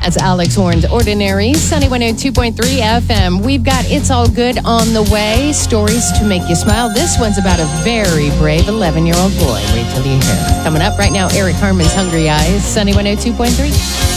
That's Alex Horn's Ordinary, Sunny 102.3 FM. We've got It's All Good on the way, stories to make you smile. This one's about a very brave 11-year-old boy. Wait till you hear it. Coming up right now, Eric Harmon's Hungry Eyes, Sunny 102.3.